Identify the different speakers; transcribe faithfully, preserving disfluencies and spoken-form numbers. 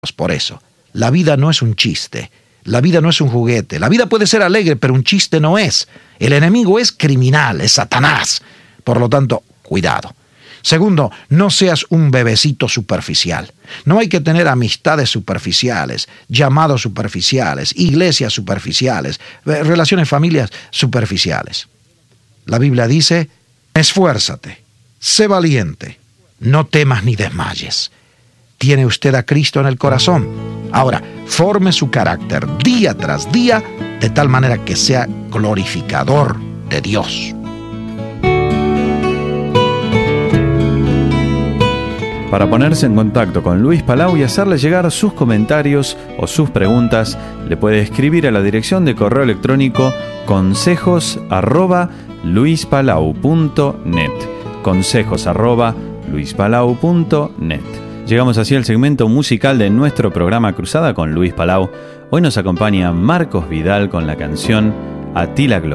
Speaker 1: Por eso, la vida no es un chiste, la vida no es un juguete, la vida puede ser alegre, pero un chiste no es. El enemigo es criminal, es Satanás. Por lo tanto, cuidado. Segundo, no seas un bebecito superficial. No hay que tener amistades superficiales, llamados superficiales, iglesias superficiales, relaciones familiares superficiales. La Biblia dice, esfuérzate, sé valiente, no temas ni desmayes. ¿Tiene usted a Cristo en el corazón? Ahora, forme su carácter día tras día de tal manera que sea glorificador de Dios.
Speaker 2: Para ponerse en contacto con Luis Palau y hacerle llegar sus comentarios o sus preguntas, le puede escribir a la dirección de correo electrónico consejos arroba luispalau punto net. Consejos arroba luispalau punto net. Llegamos así al segmento musical de nuestro programa Cruzada con Luis Palau. Hoy nos acompaña Marcos Vidal con la canción A ti la gloria.